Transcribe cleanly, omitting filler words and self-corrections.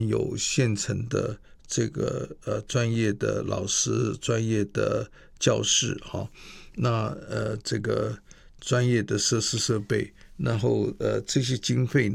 有现成的这个专业的老师、专业的教室那这个专业的设施设备，然后这些经费